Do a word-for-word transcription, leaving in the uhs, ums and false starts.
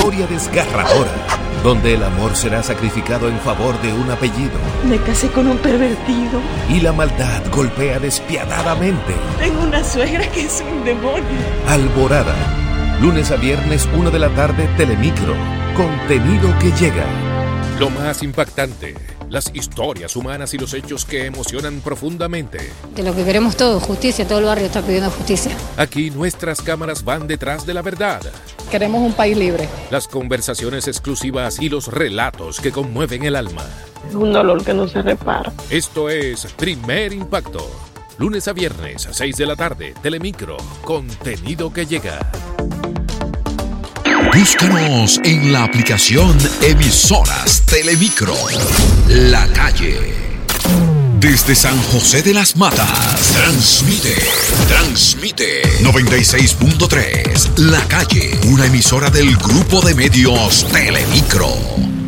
historia desgarradora, donde el amor será sacrificado en favor de un apellido. Me casé con un pervertido. Y la maldad golpea despiadadamente. Tengo una suegra que es un demonio. Alborada, lunes a viernes, una de la tarde, Telemicro. Contenido que llega. Lo más impactante, las historias humanas y los hechos que emocionan profundamente. De lo que queremos todos, justicia, todo el barrio está pidiendo justicia. Aquí nuestras cámaras van detrás de la verdad. Queremos un país libre. Las conversaciones exclusivas y los relatos que conmueven el alma. Es un dolor que no se repara. Esto es Primer Impacto. Lunes a viernes a seis de la tarde, Telemicro. Contenido que llega. Búscanos en la aplicación Emisoras Telemicro. La Calle. Desde San José de las Matas. Transmite. Transmite. noventa y seis punto tres. La Calle. Una emisora del grupo de medios Telemicro.